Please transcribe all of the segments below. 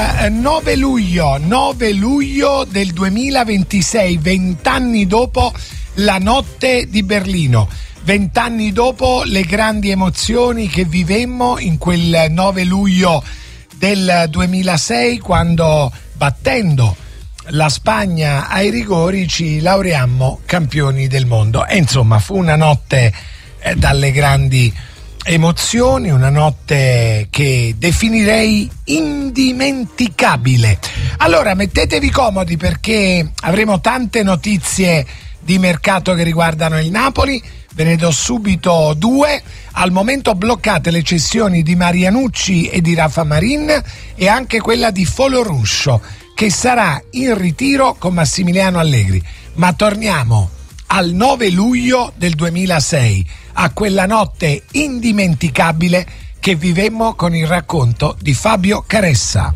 9 luglio del 2026, 20 anni dopo la notte di Berlino, 20 anni dopo le grandi emozioni che vivemmo in quel 9 luglio del 2006, quando, battendo la Spagna ai rigori, ci laureammo campioni del mondo. E insomma, fu una notte dalle grandi emozioni, una notte che definirei indimenticabile. Allora mettetevi comodi, perché avremo tante notizie di mercato che riguardano il Napoli. Ve ne do subito due. Al momento bloccate le cessioni di Marianucci e di Rafa Marin, e anche quella di Foloruscio, che sarà in ritiro con Massimiliano Allegri. Ma torniamo al 9 luglio del 2006, a quella notte indimenticabile che vivemmo con il racconto di Fabio Caressa.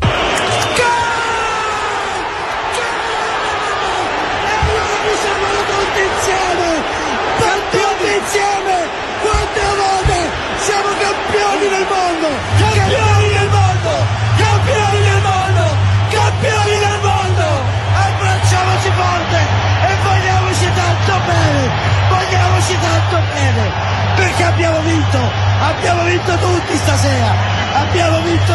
Perché abbiamo vinto tutti stasera, abbiamo vinto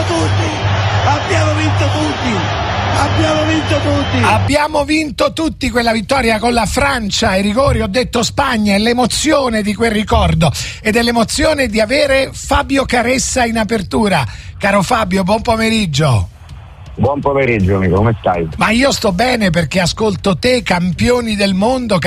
tutti quella vittoria con la Francia ai rigori. Ho detto Spagna, e l'emozione di quel ricordo e dell'emozione di avere Fabio Caressa in apertura. Caro Fabio, buon pomeriggio. Buon pomeriggio amico, come stai? Ma io sto bene, perché ascolto te, campioni del mondo.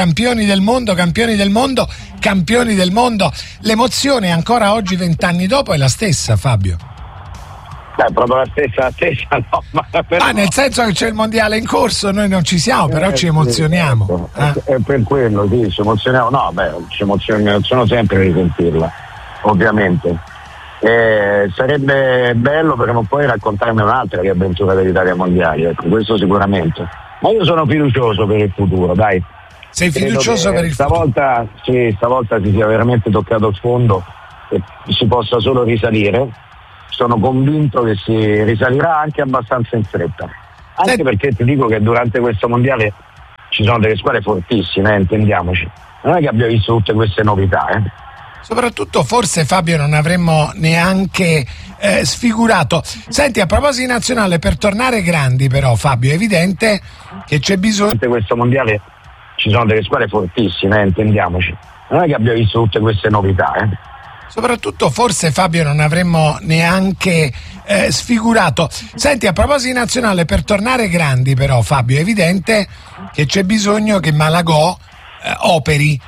L'emozione ancora oggi, 20 anni dopo, è la stessa, Fabio? Proprio la stessa no, però... nel senso che c'è il mondiale in corso, noi non ci siamo, però ci emozioniamo. È per quello, sì, ci emozioniamo. Ci emoziono sempre di sentirla, ovviamente. Sarebbe bello prima o poi raccontarne un'altra che avventura dell'Italia mondiali, ecco, questo sicuramente. Ma io sono fiducioso per il futuro, dai. Sei fiducioso per il futuro? Stavolta si sia veramente toccato il fondo e si possa solo risalire. Sono convinto che si risalirà anche abbastanza in fretta. Anche perché ti dico che durante questo mondiale ci sono delle squadre fortissime, intendiamoci. Non è che abbia visto tutte queste novità, Soprattutto forse, Fabio, non avremmo neanche sfigurato. Senti, a proposito di nazionale, per tornare grandi però, Fabio, è evidente che c'è bisogno... Durante questo mondiale ci sono delle squadre fortissime, intendiamoci. Non è che abbia visto tutte queste novità, Soprattutto forse, Fabio, non avremmo neanche sfigurato. Senti, a proposito di nazionale, per tornare grandi però, Fabio, è evidente che c'è bisogno che Malagò operi